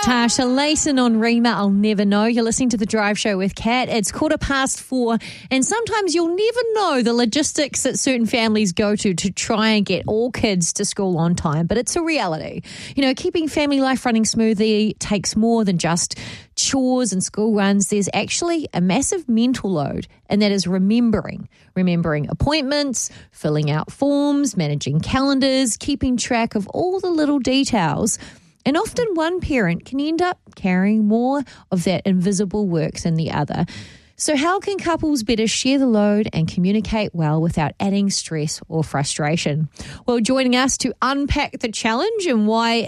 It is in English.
Tasha Layton on Rima, I'll never know. You're listening to The Drive Show with Kat. It's 4:15, and sometimes you'll never know the logistics that certain families go to try and get all kids to school on time, but it's a reality. You know, keeping family life running smoothly takes more than just chores and school runs. There's actually a massive mental load, and that is remembering appointments, filling out forms, managing calendars, keeping track of all the little details. And often one parent can end up carrying more of that invisible work than the other. So how can couples better share the load and communicate well without adding stress or frustration? Well, joining us to unpack the challenge and why